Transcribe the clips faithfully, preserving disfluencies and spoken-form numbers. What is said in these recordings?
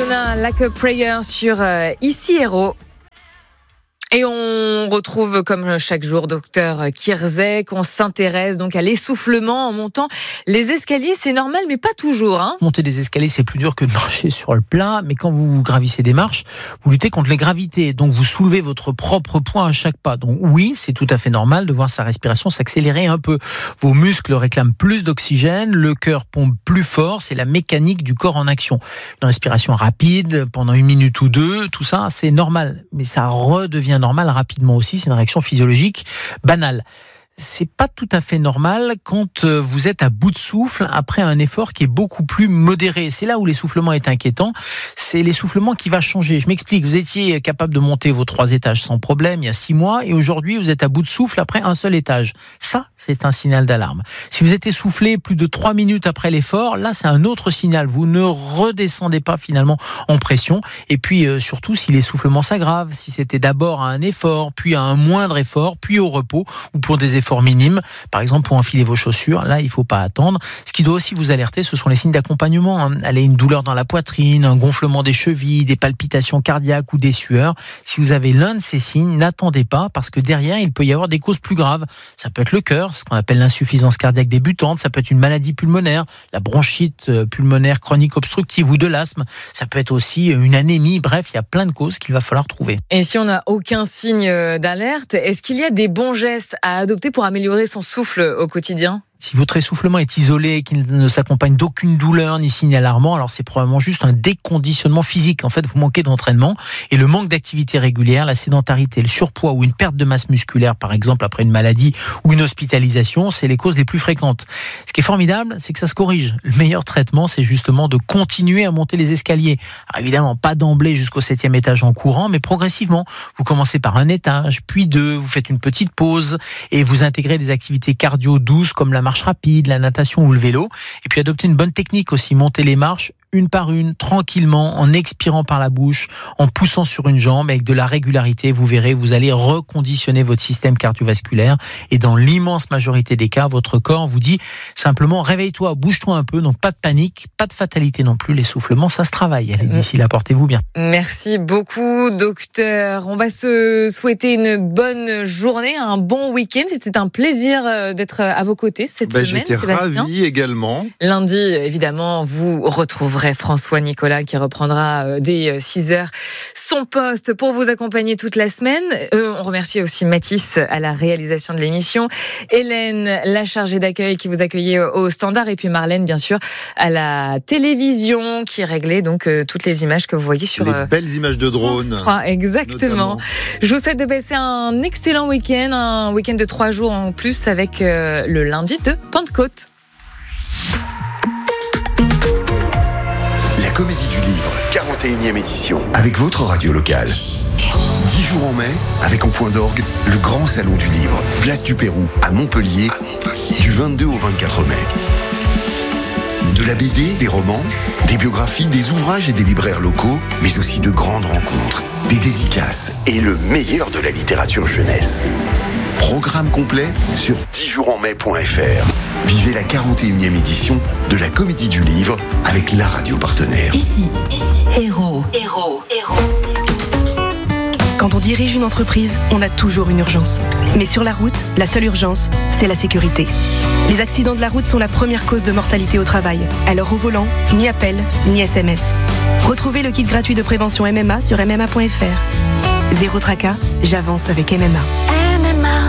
Madonna, Like a Prayer sur euh, Ici Héros. Et on retrouve, comme chaque jour, docteur Kierzek. On s'intéresse donc à l'essoufflement en montant les escaliers. C'est normal, mais pas toujours. Hein. Monter des escaliers, c'est plus dur que de marcher sur le plat. Mais quand vous gravissez des marches, vous luttez contre les gravités. Donc, vous soulevez votre propre poids à chaque pas. Donc, oui, c'est tout à fait normal de voir sa respiration s'accélérer un peu. Vos muscles réclament plus d'oxygène. Le cœur pompe plus fort. C'est la mécanique du corps en action. Une respiration rapide pendant une minute ou deux, tout ça, c'est normal. Mais ça redevient normal rapidement aussi, c'est une réaction physiologique banale. C'est pas tout à fait normal quand vous êtes à bout de souffle après un effort qui est beaucoup plus modéré. C'est là où l'essoufflement est inquiétant. C'est l'essoufflement qui va changer. Je m'explique. Vous étiez capable de monter vos trois étages sans problème il y a six mois et aujourd'hui vous êtes à bout de souffle après un seul étage. Ça, c'est un signal d'alarme. Si vous êtes essoufflé plus de trois minutes après l'effort, là c'est un autre signal. Vous ne redescendez pas finalement en pression. Et puis euh, surtout si l'essoufflement s'aggrave, si c'était d'abord à un effort, puis à un moindre effort, puis au repos ou pour des efforts minime, par exemple pour enfiler vos chaussures, là il ne faut pas attendre. Ce qui doit aussi vous alerter, ce sont les signes d'accompagnement. Hein. Allez, une douleur dans la poitrine, un gonflement des chevilles, des palpitations cardiaques ou des sueurs. Si vous avez l'un de ces signes, n'attendez pas parce que derrière il peut y avoir des causes plus graves. Ça peut être le cœur, ce qu'on appelle l'insuffisance cardiaque débutante, ça peut être une maladie pulmonaire, la bronchite pulmonaire chronique obstructive ou de l'asthme, ça peut être aussi une anémie, bref, il y a plein de causes qu'il va falloir trouver. Et si on n'a aucun signe d'alerte, est-ce qu'il y a des bons gestes à adopter pour améliorer son souffle au quotidien ? Si votre essoufflement est isolé, qu'il ne s'accompagne d'aucune douleur ni signe alarmant, alors c'est probablement juste un déconditionnement physique. En fait, vous manquez d'entraînement et le manque d'activité régulière, la sédentarité, le surpoids ou une perte de masse musculaire, par exemple après une maladie ou une hospitalisation, c'est les causes les plus fréquentes. Ce qui est formidable, c'est que ça se corrige. Le meilleur traitement, c'est justement de continuer à monter les escaliers. Alors évidemment, pas d'emblée jusqu'au septième étage en courant, mais progressivement. Vous commencez par un étage, puis deux, vous faites une petite pause et vous intégrez des activités cardio douces comme la marche rapide, la natation ou le vélo. Et puis adopter une bonne technique aussi, monter les marches une par une, tranquillement, en expirant par la bouche, en poussant sur une jambe, avec de la régularité. Vous verrez, vous allez reconditionner votre système cardiovasculaire et dans l'immense majorité des cas, votre corps vous dit simplement réveille-toi, bouge-toi un peu, donc pas de panique, pas de fatalité non plus. L'essoufflement, ça se travaille. Allez, d'ici là, portez-vous bien. Merci beaucoup, docteur. On va se souhaiter une bonne journée, un bon week-end. C'était un plaisir d'être à vos côtés cette ben, semaine, j'étais Sébastien. ravi également. Lundi, évidemment, vous retrouverez François Nicolas qui reprendra dès six heures son poste pour vous accompagner toute la semaine. Euh, on remercie aussi Mathis à la réalisation de l'émission, Hélène, la chargée d'accueil qui vous accueillait au standard, et puis Marlène, bien sûr, à la télévision qui réglait donc euh, toutes les images que vous voyez sur... Les euh, belles images de drones. Exactement. Notamment. Je vous souhaite de passer un excellent week-end, un week-end de trois jours en plus avec euh, le lundi de Pentecôte. La Comédie du Livre, quarante et unième édition, avec votre radio locale. dix jours en mai, avec en point d'orgue, le grand salon du livre, place du Pérou, à Montpellier, à Montpellier, du vingt-deux au vingt-quatre mai. De la B D, des romans, des biographies, des ouvrages et des libraires locaux, mais aussi de grandes rencontres, des dédicaces et le meilleur de la littérature jeunesse. Programme complet sur dix jours en mai point f r. Vivez la quarante et unième édition de la Comédie du Livre avec la radio partenaire. Ici, ici, héros, héros, héros. Quand on dirige une entreprise, on a toujours une urgence. Mais sur la route, la seule urgence, c'est la sécurité. Les accidents de la route sont la première cause de mortalité au travail. Alors au volant, ni appel, ni S M S. Retrouvez le kit gratuit de prévention M M A sur m m a point f r. Zéro tracas, j'avance avec M M A. M M A.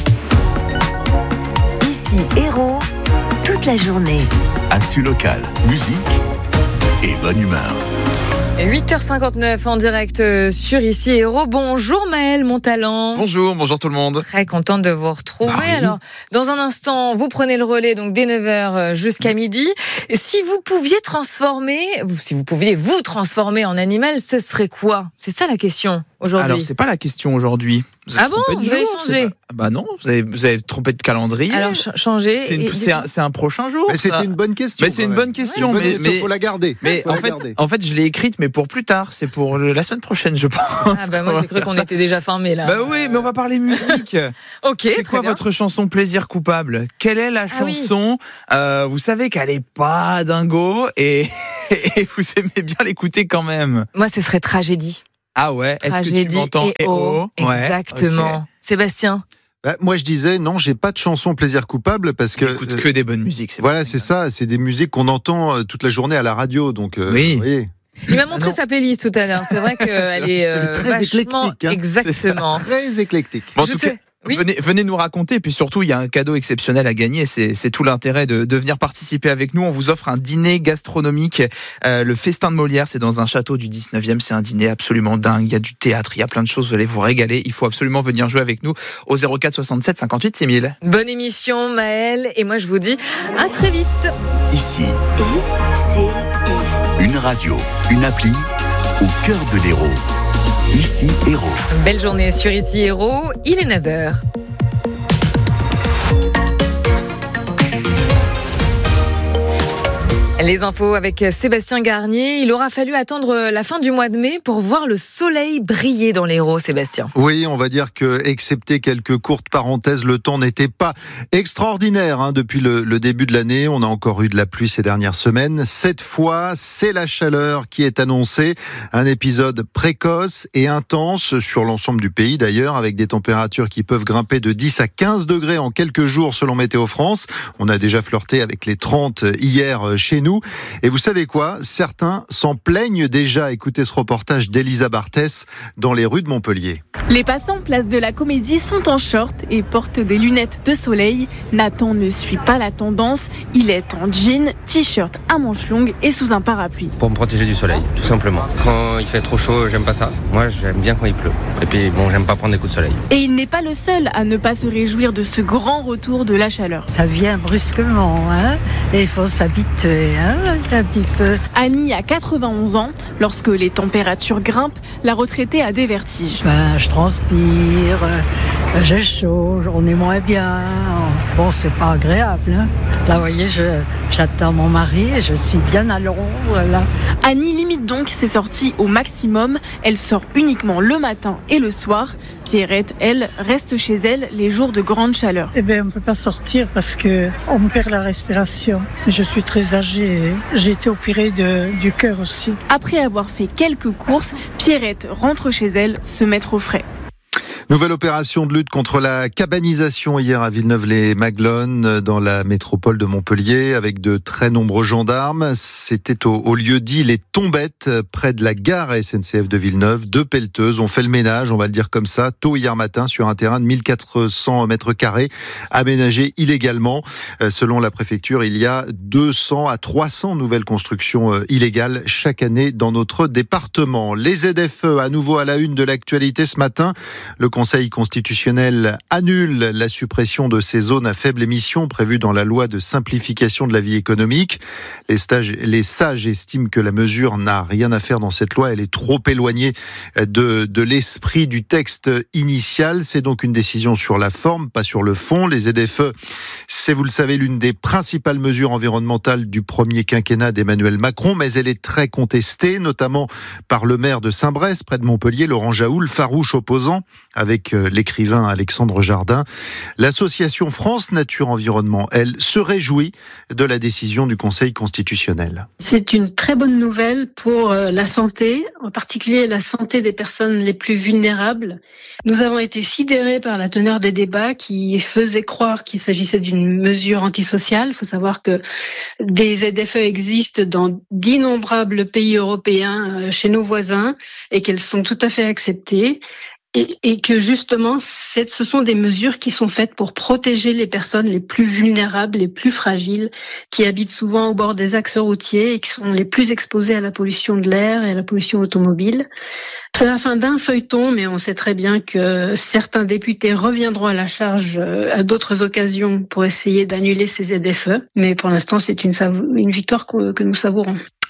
Ici, héros, toute la journée. Actu local, musique et bonne humeur. huit heures cinquante-neuf en direct sur Ici Héros. Bonjour Maël, mon talent. Bonjour, bonjour tout le monde. Très contente de vous retrouver. Bah oui. Alors, dans un instant, vous prenez le relais donc dès neuf heures jusqu'à midi. Si vous pouviez transformer, si vous pouviez vous transformer en animal, ce serait quoi ? C'est ça la question. aujourd'hui? Alors, c'est pas la question aujourd'hui. Vous Ah bon, vous avez changé? Pas... Bah non, vous avez, vous avez trompé de calendrier. Alors, ch- changer. C'est, une, et... c'est, un, c'est un prochain jour. Mais ça. c'était une bonne question. Mais c'est une bonne question. Ouais, mais, question, mais faut la garder. Mais faut en la fait, garder. en fait, je l'ai écrite, mais pour plus tard. C'est pour le, la semaine prochaine, je pense. Ah bah moi, j'ai cru qu'on ça. était déjà fin mai là. Bah oui, mais on va parler musique. Ok. C'est très quoi bien. votre chanson plaisir coupable? Quelle est la Ah oui. chanson euh, Vous savez qu'elle est pas dingo et, et vous aimez bien l'écouter quand même. Moi, ce serait Tragédie. Ah ouais. Est-ce que tu Tragédie m'entends et oh. Ouais, Exactement. ok. Sébastien. Bah, moi, je disais, non, j'ai pas de chanson plaisir coupable parce que. Écoute que des bonnes musiques. C'est Voilà, bon, c'est ça. C'est des musiques qu'on entend euh, toute la journée à la radio. Donc, euh, Oui. vous voyez. Il m'a montré non. sa playlist tout à l'heure. C'est vrai qu'elle est, euh, très vachement éclectique, hein. Exactement. Très éclectique. Bon, en Je tout sais. cas, Oui. venez, venez nous raconter. Et puis surtout, il y a un cadeau exceptionnel à gagner. C'est, c'est tout l'intérêt de, de venir participer avec nous. On vous offre un dîner gastronomique. Euh, le Festin de Molière, c'est dans un château du dix-neuvième. C'est un dîner absolument dingue. Il y a du théâtre, il y a plein de choses. Vous allez vous régaler. Il faut absolument venir jouer avec nous au zéro quatre soixante-sept cinquante-huit six mille. Bonne émission, Maëlle. Et moi, je vous dis à très vite. Ici, I C I. une radio, une appli au cœur de l'Hérault. Ici, Hérault. Belle journée sur Ici Héros. Il est neuf heures. Les infos avec Sébastien Garnier. Il aura fallu attendre la fin du mois de mai pour voir le soleil briller dans l'Hérault, Sébastien. Oui, on va dire que, excepté quelques courtes parenthèses, le temps n'était pas extraordinaire hein, depuis le, le début de l'année. On a encore eu de la pluie ces dernières semaines. Cette fois, c'est la chaleur qui est annoncée. Un épisode précoce et intense sur l'ensemble du pays d'ailleurs, avec des températures qui peuvent grimper de dix à quinze degrés en quelques jours selon Météo France. On a déjà flirté avec les trente hier chez nous. Et vous savez quoi ? Certains s'en plaignent déjà. Écoutez ce reportage d'Elisa Barthès dans les rues de Montpellier. Les passants place de la Comédie sont en short et portent des lunettes de soleil. Nathan ne suit pas la tendance. Il est en jean, t-shirt à manches longues et sous un parapluie. Pour me protéger du soleil, tout simplement. Quand il fait trop chaud, j'aime pas ça. Moi, j'aime bien quand il pleut. Et puis, bon, j'aime pas prendre des coups de soleil. Et il n'est pas le seul à ne pas se réjouir de ce grand retour de la chaleur. Ça vient brusquement, hein, et il faut s'habituer, hein, un petit peu. Annie a quatre-vingt-onze ans. Lorsque les températures grimpent, la retraitée a des vertiges. Ben, je transpire, euh, j'ai chaud, on est moins bien. Bon, c'est pas agréable. Hein. Là, vous voyez, je, j'attends mon mari et je suis bien à l'ombre, là. Annie limite donc ses sorties au maximum. Elle sort uniquement le matin et le soir. Pierrette, elle, reste chez elle les jours de grande chaleur. Eh bien, on ne peut pas sortir parce qu'on perd la respiration. Je suis très âgée. J'ai été opérée de, du cœur aussi. Après avoir fait quelques courses, Pierrette rentre chez elle se mettre au frais. Nouvelle opération de lutte contre la cabanisation hier à Villeneuve-les-Maglones, dans la métropole de Montpellier, avec de très nombreux gendarmes. C'était au, au lieu dit Les Tombettes, près de la gare S N C F de Villeneuve. Deux pelleteuses ont fait le ménage, on va le dire comme ça, tôt hier matin, sur un terrain de mille quatre cents mètres carrés, aménagé illégalement. Selon la préfecture, il y a deux cents à trois cents nouvelles constructions illégales chaque année dans notre département. Les Z F E, à nouveau à la une de l'actualité ce matin. Le Conseil constitutionnel annule la suppression de ces zones à faible émission prévues dans la loi de simplification de la vie économique. Les, stages, les sages estiment que la mesure n'a rien à faire dans cette loi. Elle est trop éloignée de, de l'esprit du texte initial. C'est donc une décision sur la forme, pas sur le fond. Les Z F E, c'est, vous le savez, l'une des principales mesures environnementales du premier quinquennat d'Emmanuel Macron, mais elle est très contestée, notamment par le maire de Saint-Brest, près de Montpellier, Laurent Jaoul, farouche opposant, avec l'écrivain Alexandre Jardin. L'association France Nature Environnement, elle, se réjouit de la décision du Conseil constitutionnel. C'est une très bonne nouvelle pour la santé, en particulier la santé des personnes les plus vulnérables. Nous avons été sidérés par la teneur des débats qui faisaient croire qu'il s'agissait d'une mesure antisociale. Il faut savoir que des Z F E existent dans d'innombrables pays européens chez nos voisins et qu'elles sont tout à fait acceptées. Et, et que justement, c'est, ce sont des mesures qui sont faites pour protéger les personnes les plus vulnérables, les plus fragiles, qui habitent souvent au bord des axes routiers et qui sont les plus exposées à la pollution de l'air et à la pollution automobile. C'est la fin d'un feuilleton, mais on sait très bien que certains députés reviendront à la charge à d'autres occasions pour essayer d'annuler ces Z F E. Mais pour l'instant, c'est une, savou- une victoire que, que nous savourons.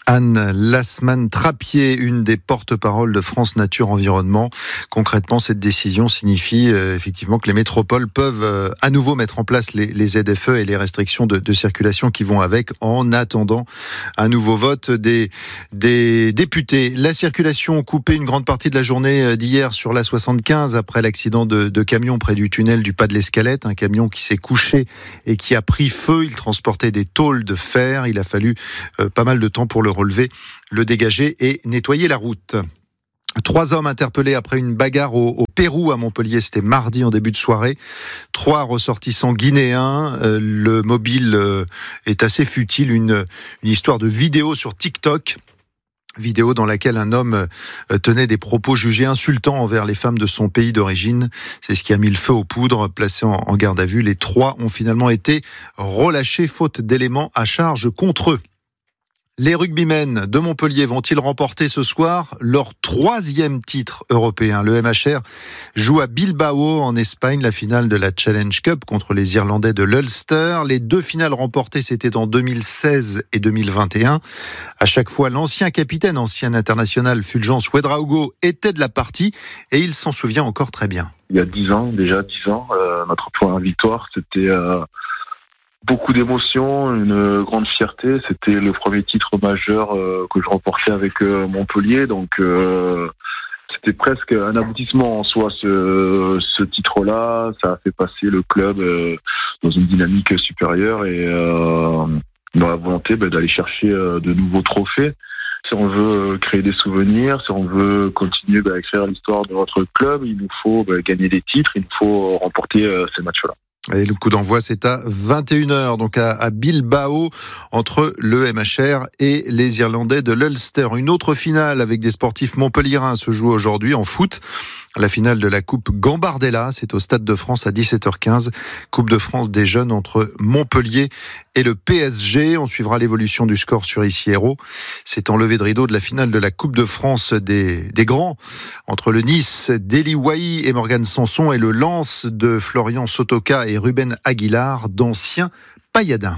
Anne Lasman-Trappier, une des porte-paroles de France Nature Environnement. Concrètement, cette décision signifie euh, effectivement que les métropoles peuvent euh, à nouveau mettre en place les, les Z F E et les restrictions de, de circulation qui vont avec, en attendant un nouveau vote des, des députés. La circulation coupée une grande partie de la journée d'hier sur l'A soixante-quinze après l'accident de, de camion près du tunnel du Pas de l'Escalette, un camion qui s'est couché et qui a pris feu. Il transportait des tôles de fer. Il a fallu euh, pas mal de temps pour le relever, le dégager et nettoyer la route. Trois hommes interpellés après une bagarre au, au Pérou à Montpellier, c'était mardi en début de soirée. Trois ressortissants guinéens. Euh, le mobile euh, est assez futile, une, une histoire de vidéo sur TikTok. Vidéo dans laquelle un homme tenait des propos jugés insultants envers les femmes de son pays d'origine. C'est ce qui a mis le feu aux poudres. Placés en garde à vue, les trois ont finalement été relâchés faute d'éléments à charge contre eux. Les rugbymen de Montpellier vont-ils remporter ce soir leur troisième titre européen? Le M H R joue à Bilbao en Espagne la finale de la Challenge Cup contre les Irlandais de l'Ulster. Les deux finales remportées, c'était en deux mille seize et deux mille vingt et un. À chaque fois, l'ancien capitaine, ancien international Fulgence Ouedraogo était de la partie et il s'en souvient encore très bien. Il y a dix ans, déjà dix ans, euh, notre première victoire, c'était... Euh... beaucoup d'émotions, une grande fierté. C'était le premier titre majeur euh, que je remportais avec euh, Montpellier. Donc, euh, c'était presque un aboutissement en soi, ce, ce titre-là. Ça a fait passer le club euh, dans une dynamique supérieure et euh, dans la volonté bah, d'aller chercher euh, de nouveaux trophées. Si on veut créer des souvenirs, si on veut continuer bah, à écrire l'histoire de notre club, il nous faut bah, gagner des titres, il nous faut remporter euh, ces matchs-là. Et le coup d'envoi, c'est à vingt et une heures, donc à, à Bilbao, entre le M H R et les Irlandais de l'Ulster. Une autre finale avec des sportifs montpelliérains se joue aujourd'hui en foot. La finale de la Coupe Gambardella, c'est au Stade de France à dix-sept heures quinze. Coupe de France des jeunes entre Montpellier et le P S G. On suivra l'évolution du score sur Ici Héros. C'est en levée de rideau de la finale de la Coupe de France des, des grands entre le Nice d'Eli Wahi et Morgan Sanson et le Lens de Florian Sotoka et Ruben Aguilar, d'anciens Payadins.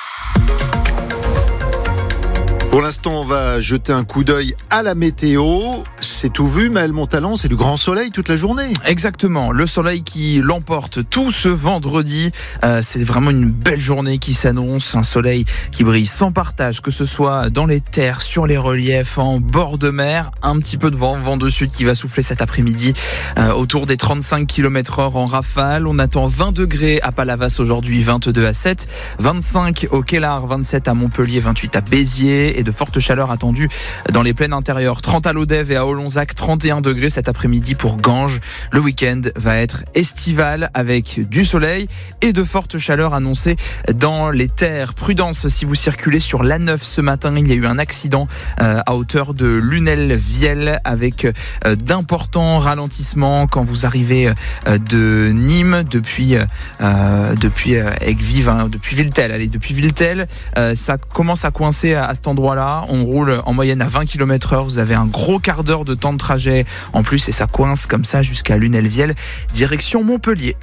Pour l'instant, on va jeter un coup d'œil à la météo. C'est tout vu, Maël Montalan, c'est du grand soleil toute la journée. Exactement, le soleil qui l'emporte tout ce vendredi. Euh, c'est vraiment une belle journée qui s'annonce, un soleil qui brille sans partage, que ce soit dans les terres, sur les reliefs, en bord de mer. Un petit peu de vent, vent de sud qui va souffler cet après-midi euh, autour des trente-cinq kilomètres heure en rafale. On attend vingt degrés à Palavas aujourd'hui, vingt-deux à Sète, vingt-cinq au Kellar, vingt-sept à Montpellier, vingt-huit à Béziers. Et de fortes chaleurs attendues dans les plaines intérieures. trente à Lodève et à Olonzac, trente et un degrés cet après-midi pour Ganges. Le week-end va être estival avec du soleil et de fortes chaleurs annoncées dans les terres. Prudence si vous circulez sur l'A neuf ce matin. Il y a eu un accident euh, à hauteur de Lunel-Vielle avec euh, d'importants ralentissements quand vous arrivez euh, de Nîmes depuis euh, depuis euh, Aigues-Vives, hein, depuis Villetel. Allez, depuis Villetel, euh, ça commence à coincer à, à cet endroit-là. On roule en moyenne à vingt kilomètres heure. Vous avez un gros quart d'heure de temps de trajet en plus et ça coince comme ça jusqu'à Lunel-Vielle, direction Montpellier.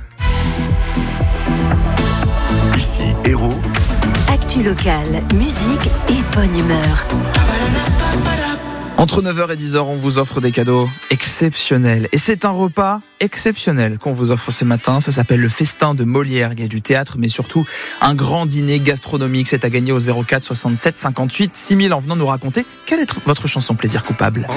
Ici Héros. Actu locale, musique et bonne humeur. Entre neuf heures et dix heures, on vous offre des cadeaux exceptionnels. Et c'est un repas exceptionnel qu'on vous offre ce matin. Ça s'appelle le Festin de Molière. Il y a du théâtre, mais surtout un grand dîner gastronomique. C'est à gagner au zéro quatre soixante-sept cinquante-huit six mille en venant nous raconter quelle est votre chanson plaisir coupable.